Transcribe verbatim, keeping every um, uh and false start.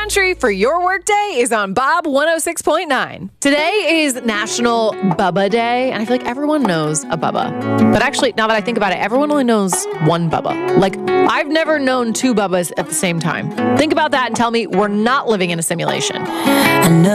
country for your workday is on Bob one oh six point nine. Today is National Bubba Day, and I feel like everyone knows a Bubba. But actually, now that I think about it, everyone only knows one Bubba. Like, I've never known two Bubbas at the same time. Think about that and tell me we're not living in a simulation. I know